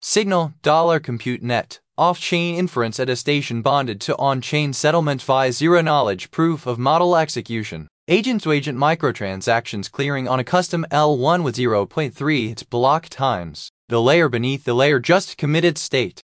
Signal, $compute net, off-chain inference at a station bonded to on-chain settlement via zero-knowledge proof of model execution. Agent-to-agent microtransactions clearing on a custom L1 with 0.3 block times. The layer beneath the layer just committed state.